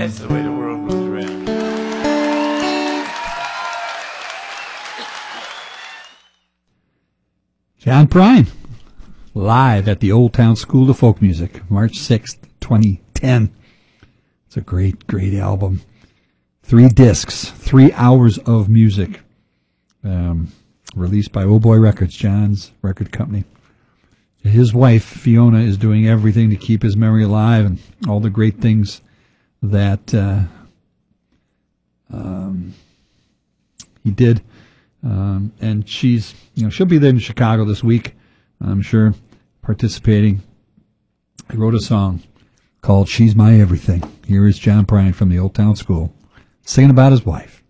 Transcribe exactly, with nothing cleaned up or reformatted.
That's the way the world moves around. John Prine, live at the Old Town School of Folk Music, March sixth, twenty ten. It's a great, great album. Three discs, three hours of music, um, released by Oh Boy Records, John's record company. His wife, Fiona, is doing everything to keep his memory alive and all the great things that uh, um, he did. Um, and she's, you know, she'll be there in Chicago this week, I'm sure, participating. He wrote a song called She's My Everything. Here is John Prine from the Old Town School, singing about his wife.